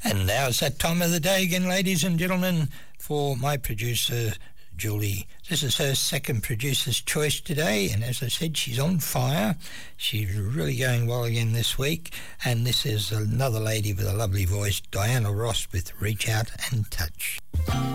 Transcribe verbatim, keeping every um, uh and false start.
And now it's that time of the day again, ladies and gentlemen, for my producer, Julie. This is her second producer's choice today, and as I said, she's on fire. She's really going well again this week, and this is another lady with a lovely voice, Diana Ross, with Reach Out and Touch.